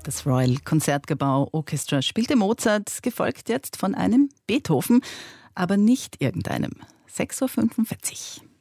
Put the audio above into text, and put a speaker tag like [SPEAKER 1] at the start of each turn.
[SPEAKER 1] Das Royal Concertgebouw Orchestra spielte Mozart, gefolgt jetzt von einem Beethoven, aber nicht irgendeinem. 6:45 Uhr.